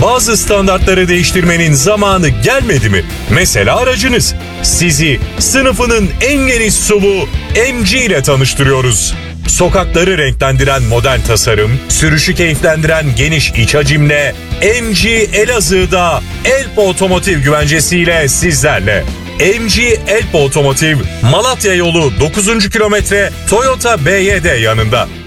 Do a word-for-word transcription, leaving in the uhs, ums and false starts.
Bazı standartları değiştirmenin zamanı gelmedi mi? Mesela aracınız. Sizi sınıfının en geniş S U V M G ile tanıştırıyoruz. Sokakları renklendiren modern tasarım, sürüşü keyiflendiren geniş iç hacimle M G Elazığ'da Elp Otomotiv güvencesiyle sizlerle. M G Elp Otomotiv, Malatya yolu dokuzuncu kilometre Toyota B Y D yanında.